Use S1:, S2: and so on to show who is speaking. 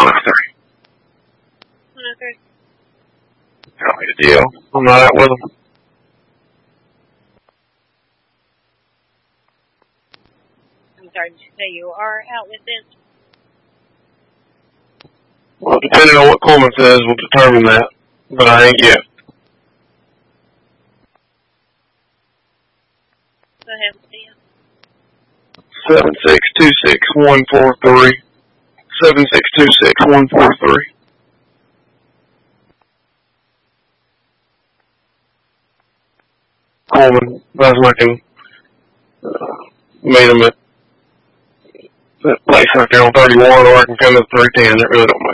S1: 103.
S2: 103.
S1: Copy the deal. I'm not out with them.
S2: I'm sorry, did you say you are out with them?
S1: Well, depending on what Coleman says, we'll determine that. But I ain't yet.
S2: Go ahead with the
S1: 7626143. 7626143. Coleman, I was looking, meet him at that place right there on 31, or I can come to 310. It really don't